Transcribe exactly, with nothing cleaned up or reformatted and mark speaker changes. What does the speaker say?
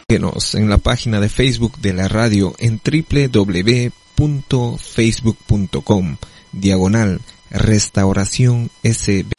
Speaker 1: Síguenos en la página de Facebook de la radio en doble u doble u doble u punto facebook punto com diagonal Restauración S B.